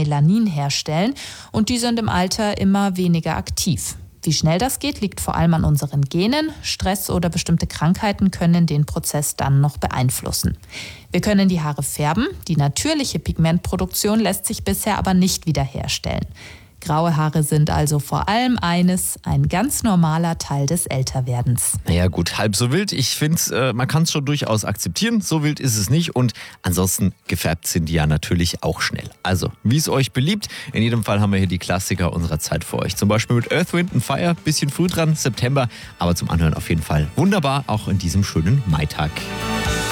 Melanin herstellen und die sind im Alter immer weniger aktiv. Wie schnell das geht, liegt vor allem an unseren Genen. Stress oder bestimmte Krankheiten können den Prozess dann noch beeinflussen. Wir können die Haare färben, die natürliche Pigmentproduktion lässt sich bisher aber nicht wiederherstellen. Graue Haare sind also vor allem ein ganz normaler Teil des Älterwerdens. Naja gut, halb so wild. Ich finde, man kann es schon durchaus akzeptieren. So wild ist es nicht und ansonsten gefärbt sind die ja natürlich auch schnell. Also, wie es euch beliebt. In jedem Fall haben wir hier die Klassiker unserer Zeit für euch. Zum Beispiel mit Earth, Wind & Fire, bisschen früh dran, September, aber zum Anhören auf jeden Fall wunderbar, auch in diesem schönen Maitag.